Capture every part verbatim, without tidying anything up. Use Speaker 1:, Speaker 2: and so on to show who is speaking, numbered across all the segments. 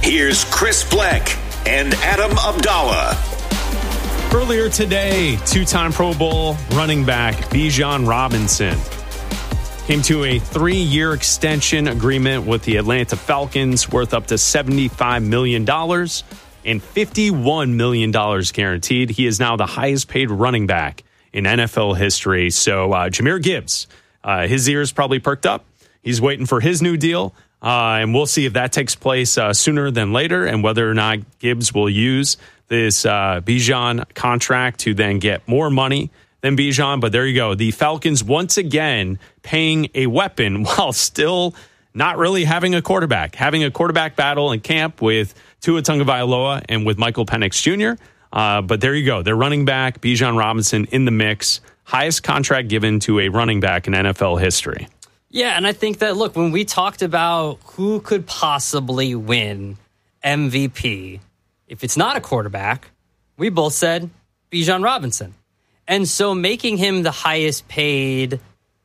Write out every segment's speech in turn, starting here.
Speaker 1: Here's Chris Bleck and Adam Abdallah.
Speaker 2: Earlier today, two-time Pro Bowl running back Bijan Robinson came to a three-year extension agreement with the Atlanta Falcons worth up to seventy-five million dollars and fifty-one million dollars guaranteed. He is now the highest-paid running back in N F L history. So uh, Jahmyr Gibbs, uh, his ears probably perked up. He's waiting for his new deal, uh, and we'll see if that takes place uh, sooner than later and whether or not Gibbs will use this uh, Bijan contract to then get more money than Bijan. But there you go. The Falcons once again paying a weapon while still not really having a quarterback, having a quarterback battle in camp with Tua Tagovailoa and with Michael Penix Junior Uh, but there you go. Their running back, Bijan Robinson, in the mix. Highest contract given to a running back in N F L history.
Speaker 3: Yeah, and I think that, look, when we talked about who could possibly win M V P, if it's not a quarterback, we both said Bijan Robinson. And so making him the highest paid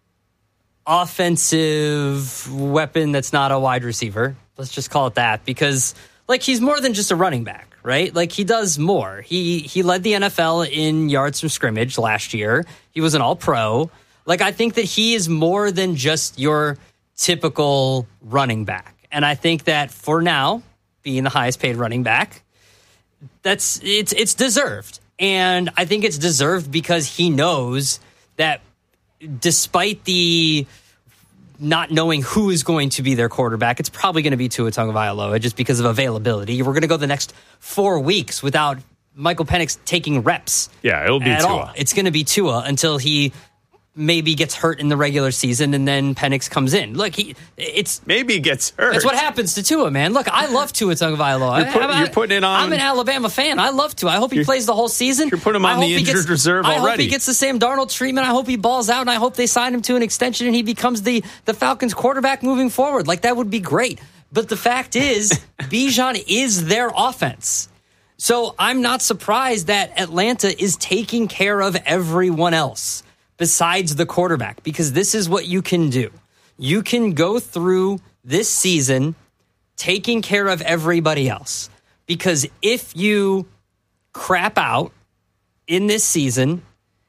Speaker 3: offensive weapon that's not a wide receiver, let's just call it that, because like he's more than just a running back, right? Like he does more. He he led the N F L in yards from scrimmage last year. He was an all-pro. Like I think that he is more than just your typical running back. And I think that for now, being the highest paid running back, that's it's it's deserved. And I think it's deserved because he knows that despite the not knowing who is going to be their quarterback, it's probably going to be Tua Tagovailoa just because of availability. We're going to go the next four weeks without Michael Penix taking reps.
Speaker 2: Yeah, it'll be
Speaker 3: at
Speaker 2: Tua.
Speaker 3: All. It's going to be Tua until he maybe gets hurt in the regular season and then Penix comes in. Look, he it's
Speaker 2: maybe gets hurt.
Speaker 3: That's what happens to Tua, man. Look, I love Tua Tagovailoa.
Speaker 2: You're, put, I, you're putting it on.
Speaker 3: I'm an Alabama fan. I love Tua. I hope he plays the whole season.
Speaker 2: You're putting him on the injured
Speaker 3: gets,
Speaker 2: reserve
Speaker 3: I
Speaker 2: already.
Speaker 3: I hope he gets the Sam Darnold treatment. I hope he balls out, and I hope they sign him to an extension and he becomes the, the Falcons quarterback moving forward. Like, that would be great. But the fact is, Bijan is their offense. So I'm not surprised that Atlanta is taking care of everyone else besides the quarterback, because this is what you can do. You can go through this season taking care of everybody else. Because if you crap out in this season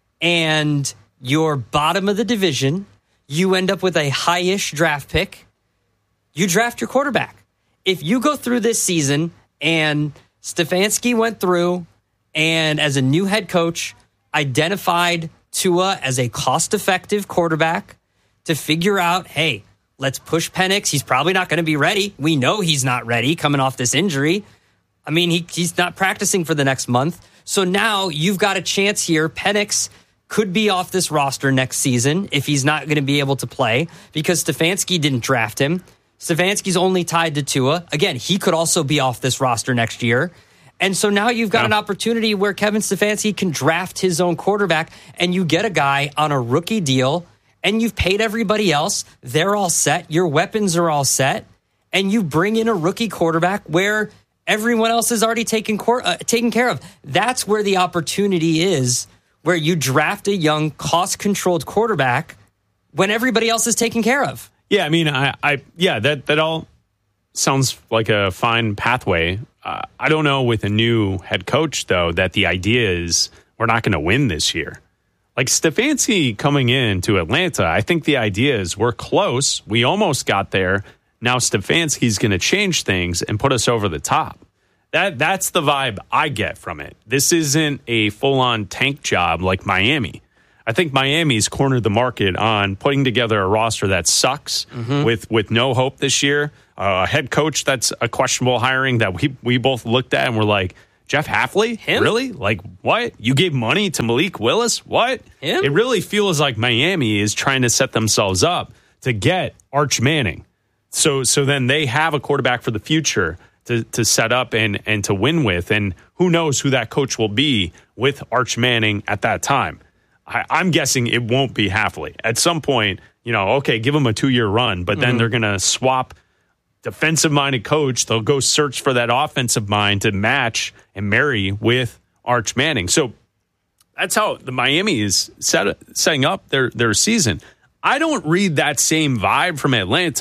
Speaker 3: and you're bottom of the division, you end up with a high-ish draft pick, you draft your quarterback. If you go through this season and Stefanski went through and as a new head coach identified Tua as a cost-effective quarterback to figure out, hey, let's push Penix. He's probably not going to be ready. We know he's not ready coming off this injury. I mean, he, he's not practicing for the next month. So now you've got a chance here. Penix could be off this roster next season if he's not going to be able to play because Stefanski didn't draft him. Stefanski's only tied to Tua. Again, he could also be off this roster next year. And so now you've got yeah. an opportunity where Kevin Stefanski can draft his own quarterback and you get a guy on a rookie deal and you've paid everybody else. They're all set. Your weapons are all set. And you bring in a rookie quarterback where everyone else is already taken, uh, taken care of. That's where the opportunity is, where you draft a young, cost-controlled quarterback when everybody else is taken care of.
Speaker 2: Yeah, I mean, I, I yeah, that, that all sounds like a fine pathway. Uh, I don't know with a new head coach, though, that the idea is we're not going to win this year. Like Stefanski coming in to Atlanta, I think the idea is we're close. We almost got there. Now Stefanski's going to change things and put us over the top. That That's the vibe I get from it. This isn't a full-on tank job like Miami. I think Miami's cornered the market on putting together a roster that sucks mm-hmm. with, with no hope this year. Uh, a head coach that's a questionable hiring that we we both looked at and were like, Jeff Hafley?
Speaker 3: Him?
Speaker 2: Really? Like, what? You gave money to Malik Willis? What?
Speaker 3: Him?
Speaker 2: It really feels like Miami is trying to set themselves up to get Arch Manning. So so then they have a quarterback for the future to, to set up and, and to win with. And who knows who that coach will be with Arch Manning at that time. I, I'm guessing it won't be Hafley. At some point, you know, okay, give them a two-year run, but then mm-hmm. they're going to swap defensive-minded coach. They'll go search for that offensive mind to match and marry with Arch Manning. So that's how the Miami is set, setting up their, their season. I don't read that same vibe from Atlanta.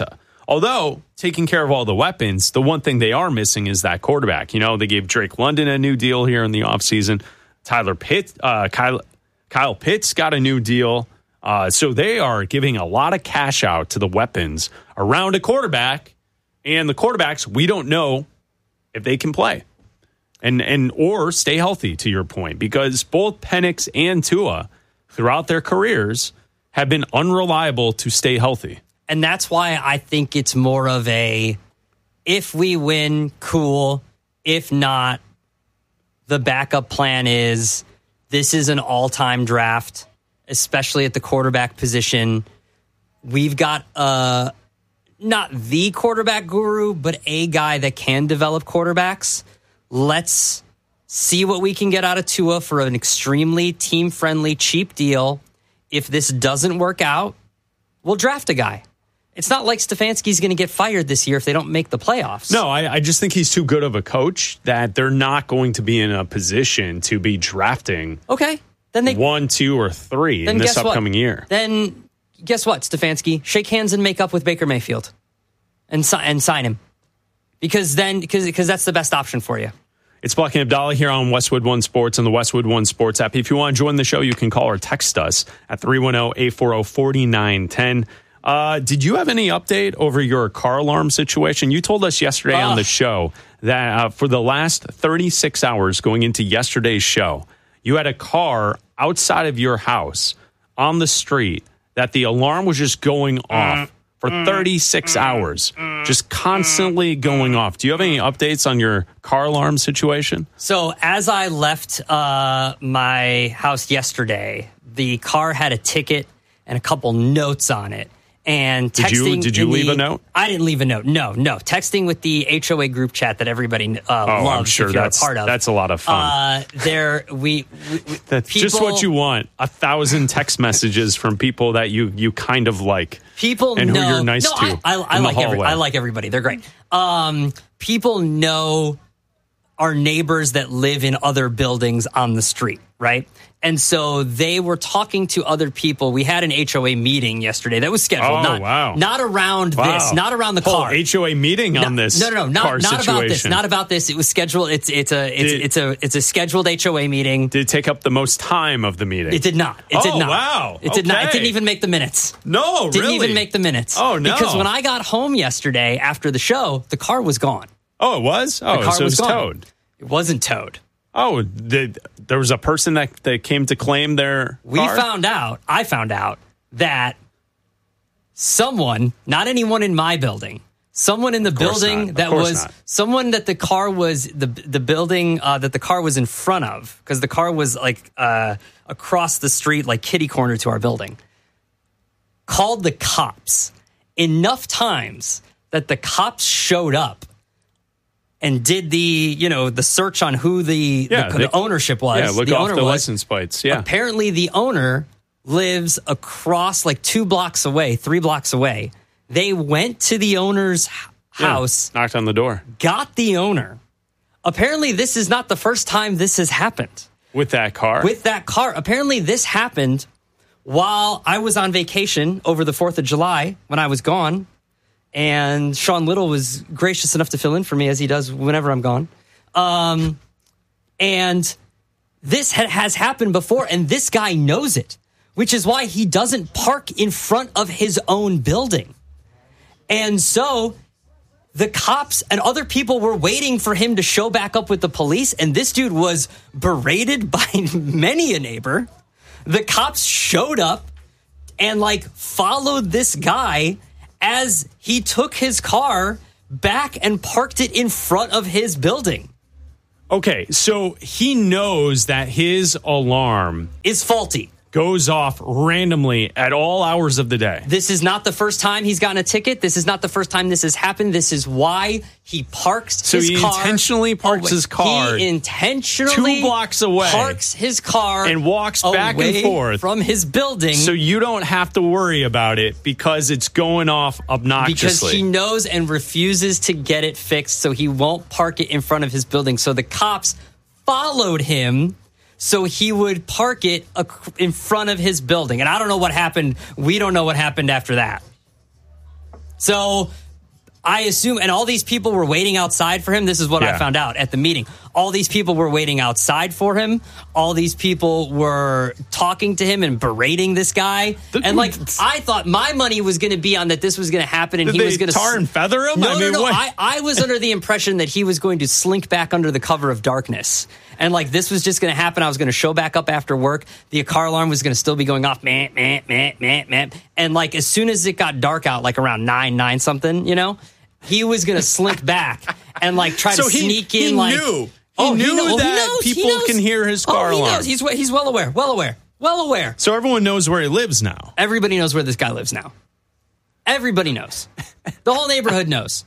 Speaker 2: Although taking care of all the weapons, the one thing they are missing is that quarterback. You know, they gave Drake London a new deal here in the offseason. Tyler Pitt, uh, Kyle, Kyle Pitts got a new deal. Uh, so they are giving a lot of cash out to the weapons around a quarterback. And the quarterbacks, we don't know if they can play and and or stay healthy, to your point, because both Penix and Tua throughout their careers have been unreliable to stay healthy.
Speaker 3: And that's why I think it's more of a, if we win, cool. If not, the backup plan is this is an all-time draft, especially at the quarterback position. We've got uh, not the quarterback guru, but a guy that can develop quarterbacks. Let's see what we can get out of Tua for an extremely team-friendly, cheap deal. If this doesn't work out, we'll draft a guy. It's not like Stefanski's going to get fired this year if they don't make the playoffs.
Speaker 2: No, I, I just think he's too good of a coach that they're not going to be in a position to be drafting
Speaker 3: okay, then they
Speaker 2: one, two, or three in this upcoming
Speaker 3: what?
Speaker 2: year.
Speaker 3: Then guess what, Stefanski? Shake hands and make up with Baker Mayfield and, si- and sign him. Because then, because because that's the best option for you.
Speaker 2: It's Buck and Abdallah here on Westwood One Sports and the Westwood One Sports app. If you want to join the show, you can call or text us at three one zero, eight four zero, four nine one zero. Uh, did you have any update over your car alarm situation? You told us yesterday uh. on the show that uh, for the last thirty-six hours going into yesterday's show, you had a car outside of your house on the street that the alarm was just going off for thirty-six hours, just constantly going off. Do you have any updates on your car alarm situation?
Speaker 3: So as I left uh, my house yesterday, the car had a ticket and a couple notes on it. And texting
Speaker 2: did you, did you leave
Speaker 3: the,
Speaker 2: a note?
Speaker 3: I didn't leave a note. No, no. Texting with the H O A group chat that everybody uh, oh, loves
Speaker 2: I'm sure
Speaker 3: if you're
Speaker 2: that's,
Speaker 3: a part of.
Speaker 2: That's a lot of fun.
Speaker 3: Uh, there, we, we, we
Speaker 2: that's
Speaker 3: people,
Speaker 2: just what you want. A thousand text messages from people that you you kind of like.
Speaker 3: People
Speaker 2: and
Speaker 3: know,
Speaker 2: who you're nice
Speaker 3: no,
Speaker 2: to.
Speaker 3: I, I, I like every, I like everybody. They're great. Um, people know our neighbors that live in other buildings on the street, right? And so they were talking to other people. We had an H O A meeting yesterday that was scheduled.
Speaker 2: Oh,
Speaker 3: not,
Speaker 2: wow.
Speaker 3: Not around
Speaker 2: wow.
Speaker 3: this, not around the
Speaker 2: Whole
Speaker 3: car.
Speaker 2: H O A meeting on
Speaker 3: no,
Speaker 2: this
Speaker 3: No, no, no, not,
Speaker 2: car
Speaker 3: not about this.
Speaker 2: situation.
Speaker 3: Not about this. It was scheduled. It's it's a it's,
Speaker 2: did,
Speaker 3: it's a it's a scheduled H O A meeting.
Speaker 2: Did it take up the most time of the meeting?
Speaker 3: It did not. It
Speaker 2: oh,
Speaker 3: did not.
Speaker 2: wow.
Speaker 3: It did
Speaker 2: okay.
Speaker 3: not. It didn't even make the minutes.
Speaker 2: No,
Speaker 3: didn't
Speaker 2: really?
Speaker 3: even make the minutes.
Speaker 2: Oh, no.
Speaker 3: Because when I got home yesterday after the show, the car was gone.
Speaker 2: Oh, it was? Oh,
Speaker 3: the car
Speaker 2: so
Speaker 3: was
Speaker 2: it was
Speaker 3: gone.
Speaker 2: towed.
Speaker 3: It wasn't towed.
Speaker 2: Oh, did, there was a person that, that came to claim their
Speaker 3: We
Speaker 2: car?
Speaker 3: found out, I found out that someone, not anyone in my building, someone in the building
Speaker 2: not.
Speaker 3: that
Speaker 2: course
Speaker 3: was,
Speaker 2: not.
Speaker 3: someone that the car was, the the building uh, that the car was in front of, because the car was like uh, across the street, like kitty corner to our building, called the cops enough times that the cops showed up and did the, you know, the search on who the,
Speaker 2: yeah,
Speaker 3: the,
Speaker 2: they,
Speaker 3: the ownership was.
Speaker 2: Yeah, look
Speaker 3: the
Speaker 2: off
Speaker 3: owner
Speaker 2: the
Speaker 3: was.
Speaker 2: license plates. Yeah.
Speaker 3: Apparently the owner lives across, like two blocks away, three blocks away. They went to the owner's house.
Speaker 2: Yeah, knocked on the door.
Speaker 3: Got the owner. Apparently this is not the first time this has happened.
Speaker 2: With that car?
Speaker 3: With that car. Apparently this happened while I was on vacation over the fourth of July when I was gone. And Sean Little was gracious enough to fill in for me, as he does whenever I'm gone. Um, and this ha- has happened before, and this guy knows it, which is why he doesn't park in front of his own building. And so the cops and other people were waiting for him to show back up with the police, and this dude was berated by many a neighbor. The cops showed up and, like, followed this guy as he took his car back and parked it in front of his building.
Speaker 2: Okay, so he knows that his alarm
Speaker 3: is faulty.
Speaker 2: Goes off randomly at all hours of the day.
Speaker 3: This is not the first time he's gotten a ticket. This is not the first time this has happened. This is why he parks
Speaker 2: so
Speaker 3: his
Speaker 2: he
Speaker 3: car.
Speaker 2: intentionally parks
Speaker 3: oh,
Speaker 2: his car
Speaker 3: He intentionally
Speaker 2: two blocks away,
Speaker 3: parks his car
Speaker 2: and walks back and forth
Speaker 3: from his building.
Speaker 2: So you don't have to worry about it because it's going off obnoxiously.
Speaker 3: Because he knows and refuses to get it fixed, so he won't park it in front of his building. So the cops followed him so he would park it in front of his building. And I don't know what happened. We don't know what happened after that. So I assume, and all these people were waiting outside for him. This is what
Speaker 2: Yeah.
Speaker 3: I found out at the meeting. All these people were waiting outside for him. All these people were talking to him and berating this guy.
Speaker 2: The-
Speaker 3: and like, I thought my money was going to be on that this was going to happen, and
Speaker 2: Did
Speaker 3: he
Speaker 2: they
Speaker 3: was going to
Speaker 2: tar and feather him?
Speaker 3: No,
Speaker 2: I
Speaker 3: no,
Speaker 2: mean,
Speaker 3: no.
Speaker 2: what?
Speaker 3: I, I was under the impression that he was going to slink back under the cover of darkness. And like this was just going to happen. I was going to show back up after work. The car alarm was going to still be going off. Man, man, man, man, man. And like as soon as it got dark out, like around nine, nine something, you know, he was going to slink back and like try
Speaker 2: So
Speaker 3: to
Speaker 2: he-
Speaker 3: sneak
Speaker 2: he
Speaker 3: in. Like,
Speaker 2: knew. He
Speaker 3: oh,
Speaker 2: knew
Speaker 3: know- oh,
Speaker 2: that
Speaker 3: knows, he
Speaker 2: people
Speaker 3: knows.
Speaker 2: can hear his car
Speaker 3: oh, he
Speaker 2: alarm.
Speaker 3: knows. He's he's well aware. Well aware. Well aware.
Speaker 2: So everyone knows where he lives now.
Speaker 3: Everybody knows where this guy lives now. Everybody knows. The whole neighborhood knows.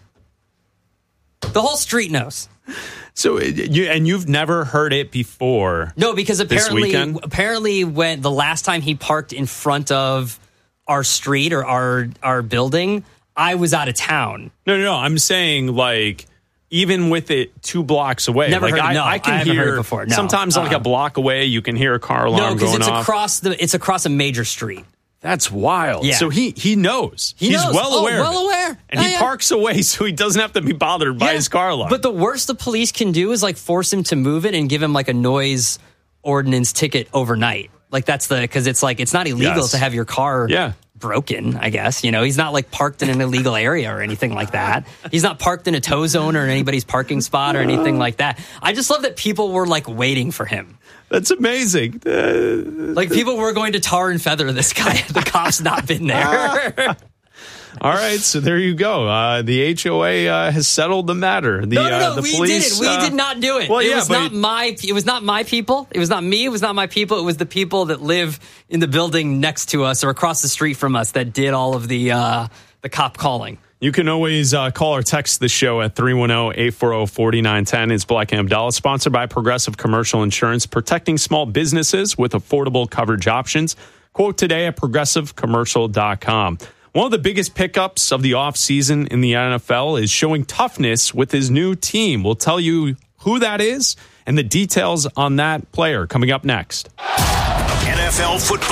Speaker 3: The whole street knows.
Speaker 2: So you and you've never heard it before.
Speaker 3: No, because
Speaker 2: This
Speaker 3: apparently,
Speaker 2: weekend?
Speaker 3: apparently, when the last time he parked in front of our street or our our building, I was out of town.
Speaker 2: No, no, no. I'm saying like even with it two blocks away.
Speaker 3: Never
Speaker 2: like
Speaker 3: heard it,
Speaker 2: I,
Speaker 3: no,
Speaker 2: I can
Speaker 3: I haven't
Speaker 2: hear
Speaker 3: heard it before, no.
Speaker 2: sometimes like
Speaker 3: Uh-uh.
Speaker 2: a block away you can hear a car alarm
Speaker 3: No, because
Speaker 2: going
Speaker 3: it's
Speaker 2: off.
Speaker 3: across the it's across a major street.
Speaker 2: That's wild.
Speaker 3: Yeah.
Speaker 2: So he he knows.
Speaker 3: He
Speaker 2: He's
Speaker 3: knows.
Speaker 2: well
Speaker 3: Oh,
Speaker 2: aware. of
Speaker 3: well
Speaker 2: it.
Speaker 3: aware.
Speaker 2: And
Speaker 3: Oh,
Speaker 2: he
Speaker 3: yeah.
Speaker 2: parks away so he doesn't have to be bothered by
Speaker 3: Yeah.
Speaker 2: his car alarm.
Speaker 3: But the worst the police can do is like force him to move it and give him like a noise ordinance ticket overnight. Like that's the because it's like it's not illegal
Speaker 2: Yes.
Speaker 3: to have your car
Speaker 2: Yeah.
Speaker 3: broken, I guess. You know, he's not like parked in an illegal area or anything like that. He's not parked in a tow zone or in anybody's parking spot or anything like that. I just love that people were like waiting for him.
Speaker 2: That's amazing. Uh,
Speaker 3: Like people were going to tar and feather this guy had the cops not been there.
Speaker 2: all right, so there you go. Uh, the H O A uh, has settled the matter. The,
Speaker 3: No, no, no.
Speaker 2: uh, the
Speaker 3: we
Speaker 2: police,
Speaker 3: did it. We
Speaker 2: uh,
Speaker 3: did not do it.
Speaker 2: well,
Speaker 3: it
Speaker 2: yeah,
Speaker 3: was
Speaker 2: but
Speaker 3: not my. It was not my people. It was not me. It was not my people. It was the people that live in the building next to us or across the street from us that did all of the uh, the cop calling.
Speaker 2: You can always uh, call or text the show at three one zero, eight four zero, four nine one zero. It's Black and Abdallah, sponsored by Progressive Commercial Insurance, protecting small businesses with affordable coverage options. Quote today at progressive commercial dot com. One of the biggest pickups of the offseason in the N F L is showing toughness with his new team. We'll tell you who that is and the details on that player coming up next.
Speaker 1: N F L football.